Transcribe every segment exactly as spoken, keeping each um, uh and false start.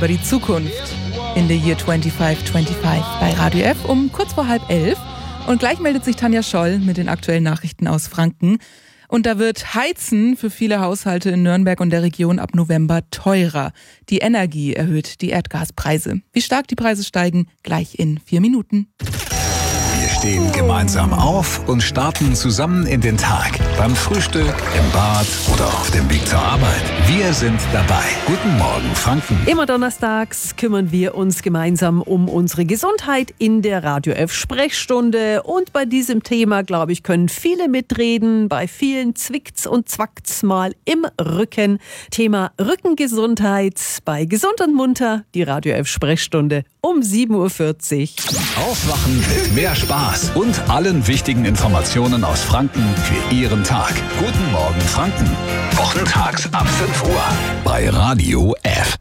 über die Zukunft. In the Year fünfundzwanzig fünfundzwanzig bei Radio F um kurz vor halb elf. Und gleich meldet sich Tanja Scholl mit den aktuellen Nachrichten aus Franken. Und da wird Heizen für viele Haushalte in Nürnberg und der Region ab November teurer. Die Energie erhöht die Erdgaspreise. Wie stark die Preise steigen, gleich in vier Minuten. Wir stehen gemeinsam auf und starten zusammen in den Tag. Beim Frühstück, im Bad oder auf dem Weg zur Arbeit. Wir sind dabei. Guten Morgen, Franken. Immer donnerstags kümmern wir uns gemeinsam um unsere Gesundheit in der Radio F Sprechstunde. Und bei diesem Thema, glaube ich, können viele mitreden. Bei vielen zwickt's und zwackt's mal im Rücken. Thema Rückengesundheit bei Gesund und Munter. Die Radio F Sprechstunde um sieben Uhr vierzig. Aufwachen mit mehr Spaß und allen wichtigen Informationen aus Franken für Ihren Tag. Guten Morgen, Franken. Wochentags ab fünf Uhr bei Radio F.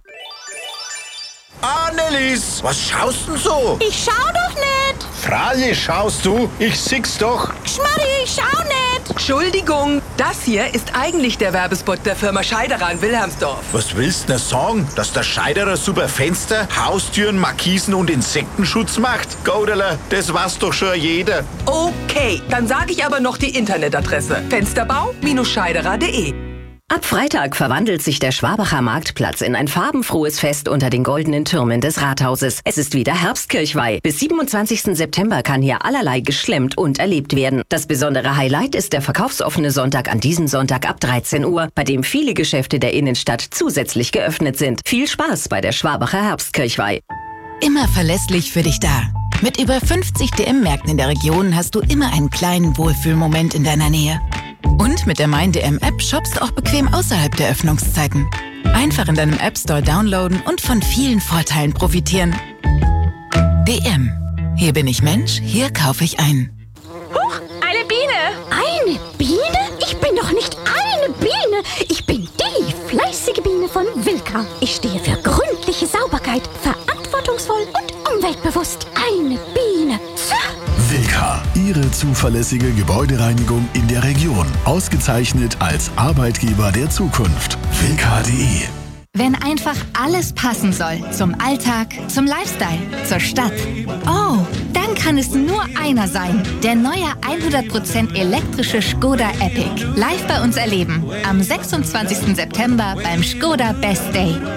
Annelies, was schaust denn so? Ich schau doch nicht. Freilich schaust du, ich sieh's doch. Schmarri, ich schau nicht. Entschuldigung, das hier ist eigentlich der Werbespot der Firma Scheiderer in Wilhelmsdorf. Was willst du denn sagen? Dass der Scheiderer super Fenster, Haustüren, Markisen und Insektenschutz macht? Gauderler, das weiß doch schon jeder. Okay, dann sage ich aber noch die Internetadresse. Fensterbau Scheiderer punkt de. Ab Freitag verwandelt sich der Schwabacher Marktplatz in ein farbenfrohes Fest unter den goldenen Türmen des Rathauses. Es ist wieder Herbstkirchweih. Bis siebenundzwanzigsten September kann hier allerlei geschlemmt und erlebt werden. Das besondere Highlight ist der verkaufsoffene Sonntag an diesem Sonntag ab dreizehn Uhr, bei dem viele Geschäfte der Innenstadt zusätzlich geöffnet sind. Viel Spaß bei der Schwabacher Herbstkirchweih. Immer verlässlich für dich da. Mit über fünfzig D M-Märkten in der Region hast du immer einen kleinen Wohlfühlmoment in deiner Nähe. Und mit der Mein D M-App shoppst du auch bequem außerhalb der Öffnungszeiten. Einfach in deinem App Store downloaden und von vielen Vorteilen profitieren. D M. Hier bin ich Mensch, hier kaufe ich ein. Huch, eine Biene. Eine Biene? Ich bin doch nicht eine Biene. Ich bin die fleißige Biene von Wilka. Ich stehe für gründliche Sauberkeit, verantwortungsvoll und umweltbewusst. Eine Biene. Tja. Wilka, Ihre zuverlässige Gebäudereinigung in der Region. Ausgezeichnet als Arbeitgeber der Zukunft. Wilka punkt de. Wenn einfach alles passen soll. Zum Alltag, zum Lifestyle, zur Stadt. Oh, dann kann es nur einer sein. Der neue hundert Prozent elektrische Skoda Epic. Live bei uns erleben. Am sechsundzwanzigsten September beim Skoda Best Day.